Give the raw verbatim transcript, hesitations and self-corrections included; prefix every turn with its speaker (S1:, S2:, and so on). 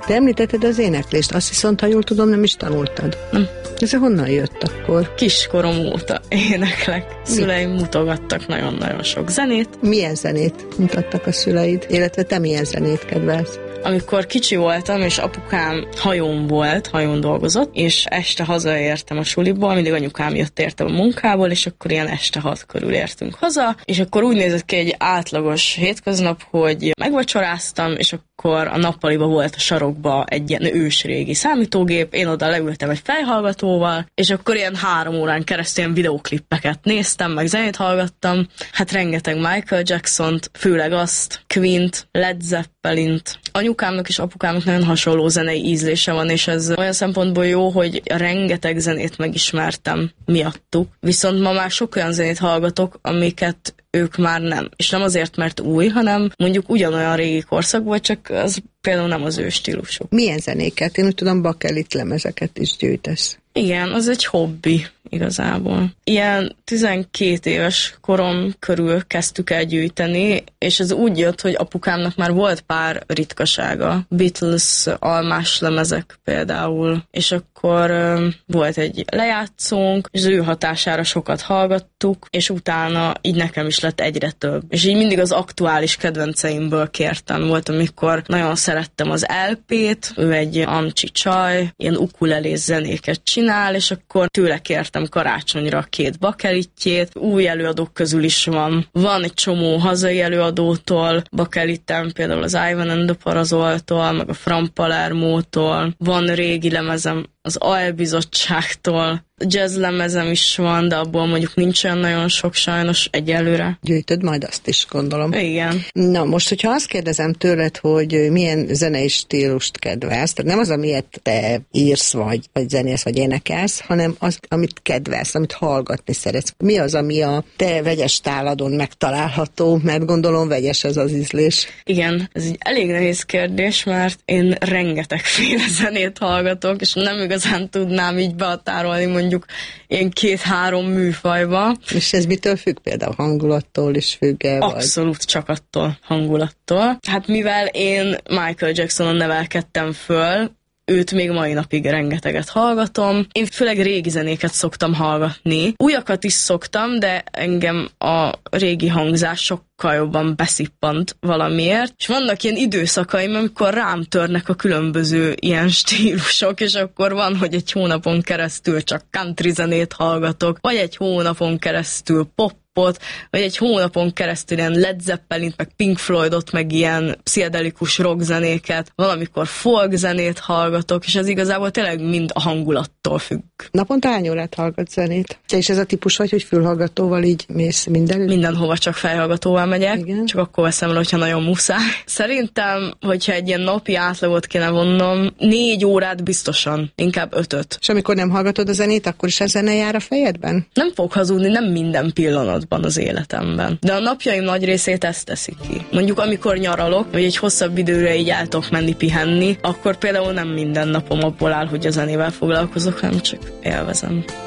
S1: Te említetted az éneklést, azt viszont, ha jól tudom, nem is tanultad.
S2: Nem.
S1: Ez honnan jött akkor?
S2: Kiskorom óta éneklek. Szüleim mutogattak nagyon-nagyon sok zenét.
S1: Milyen zenét mutattak a szüleid? Illetve te milyen zenét kedvelsz?
S2: Amikor kicsi voltam, és apukám hajón volt, hajón dolgozott, és este hazaértem a suliból, mindig anyukám jött értem a munkából, és akkor ilyen este hat körül értünk haza, és akkor úgy nézett ki egy átlagos hétköznap, hogy megvacsoráztam, és akkor a nappaliba volt a sarokba egy ilyen ősrégi számítógép, én oda leültem egy fejhallgatóval, és akkor ilyen három órán keresztül ilyen videóklippeket néztem, meg zenét hallgattam, hát rengeteg Michael Jacksont, főleg azt, Queen-t, Led Zeppelint. Anyukámnak és apukámnak nagyon hasonló zenei ízlése van, és ez olyan szempontból jó, hogy rengeteg zenét megismertem miattuk, viszont ma már sok olyan zenét hallgatok, amiket ők már nem. És nem azért, mert új, hanem mondjuk ugyanolyan régi korszakból, csak az például nem az ő stílusuk.
S1: Milyen zenéket? Én úgy tudom, bakelit lemezeket is gyűjtesz.
S2: Igen, az egy hobbi igazából. Ilyen tizenkét éves korom körül kezdtük el gyűjteni, és ez úgy jött, hogy apukámnak már volt pár ritkasága. Beatles, almás lemezek például, és akkor uh, volt egy lejátszónk, és az ő hatására sokat hallgattuk, és utána így nekem is lett egyre több. És így mindig az aktuális kedvenceimből kértem. Volt, amikor nagyon szerettem az el pét, ő egy amcsi csaj, ilyen ukulelés zenéket csinál, és akkor tőle kértem karácsonyra két bakelitjét. Új előadók közül is van. Van egy csomó hazai előadótól, bakelitem például az Ivan and the Parazoltól, meg a Fran Palermótól. Van régi lemezem az Albizottságtól. Jazz lemezem is van, de abból mondjuk nincs olyan nagyon sok sajnos egyelőre.
S1: Gyűjtöd majd azt is, gondolom.
S2: Igen.
S1: Na, most, hogyha azt kérdezem tőled, hogy milyen zenei stílust kedvelsz, tehát nem az, amilyet te írsz, vagy, vagy zenélsz, vagy énekelsz, hanem az, amit kedvelsz, amit hallgatni szeretsz. Mi az, ami a te vegyes táladon megtalálható, mert gondolom vegyes ez az ízlés.
S2: Igen, ez egy elég nehéz kérdés, mert én rengetegféle zenét hallgatok, és nem igazán tudnám így behatárolni mondjuk ilyen két-három műfajba.
S1: És ez mitől függ? Például hangulattól is függ-e?
S2: Abszolút vagy? Csak attól, hangulattól. Hát mivel én Michael Jacksonon nevelkedtem föl, őt még mai napig rengeteget hallgatom. Én főleg régi zenéket szoktam hallgatni. Újakat is szoktam, de engem a régi hangzás sokkal jobban beszippant valamiért. És vannak ilyen időszakaim, amikor rám törnek a különböző ilyen stílusok, és akkor van, hogy egy hónapon keresztül csak country zenét hallgatok, vagy egy hónapon keresztül pop, vagy egy hónapon keresztül ilyen Led Zeppelint, meg Pink Floydot, meg ilyen pszichedelikus rockzenéket, valamikor folk zenét hallgatok, és ez igazából tényleg mind a hangulattól függ.
S1: Naponta hány órát hallgat zenét? Te is ez a típus vagy, hogy fülhallgatóval így mész minden?
S2: Mindenhova csak fejhallgatóval megyek,
S1: igen.
S2: Csak akkor veszem el, hogyha nagyon muszáj. Szerintem, hogyha egy ilyen napi átlagot kéne vonnom, négy órát biztosan, inkább ötöt.
S1: És amikor nem hallgatod a zenét, akkor is a zene jár a fejedben?
S2: Nem fogok hazudni, nem minden pillanat az életemben. De a napjaim nagy részét ezt teszik ki. Mondjuk amikor nyaralok, vagy egy hosszabb időre így el tudok menni pihenni, akkor például nem minden napom abból áll, hogy a zenével foglalkozok, hanem csak élvezem.